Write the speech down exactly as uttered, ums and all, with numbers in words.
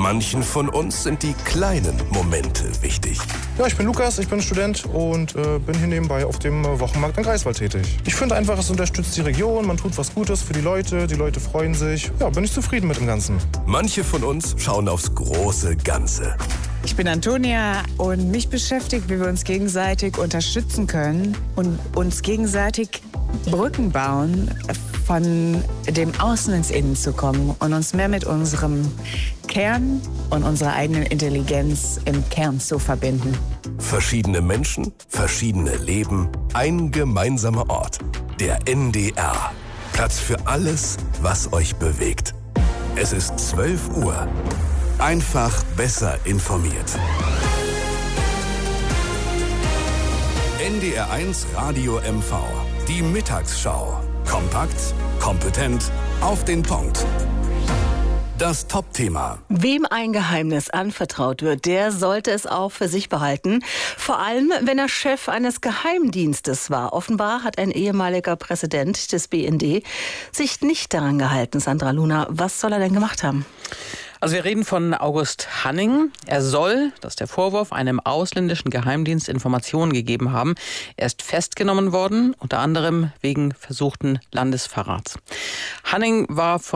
Manchen von uns sind die kleinen Momente wichtig. Ja, ich bin Lukas, ich bin Student und äh, bin hier nebenbei auf dem äh, Wochenmarkt in Greifswald tätig. Ich finde einfach, es unterstützt die Region, man tut was Gutes für die Leute, die Leute freuen sich. Ja, bin ich zufrieden mit dem Ganzen. Manche von uns schauen aufs große Ganze. Ich bin Antonia und mich beschäftigt, wie wir uns gegenseitig unterstützen können und uns gegenseitig Brücken bauen, von dem Außen ins Innen zu kommen und uns mehr mit unserem Kern und unserer eigenen Intelligenz im Kern zu verbinden. Verschiedene Menschen, verschiedene Leben, ein gemeinsamer Ort. Der N D R. Platz für alles, was euch bewegt. Es ist zwölf Uhr. Einfach besser informiert. N D R eins Radio M V. Die Mittagsschau. Kompakt, kompetent, auf den Punkt. Das Top-Thema. Wem ein Geheimnis anvertraut wird, der sollte es auch für sich behalten. Vor allem, wenn er Chef eines Geheimdienstes war. Offenbar hat ein ehemaliger Präsident des B N D sich nicht daran gehalten. Sandra Luna, was soll er denn gemacht haben? Also wir reden von August Hanning. Er soll, das ist der Vorwurf, einem ausländischen Geheimdienst Informationen gegeben haben. Er ist festgenommen worden, unter anderem wegen versuchten Landesverrats. Hanning war von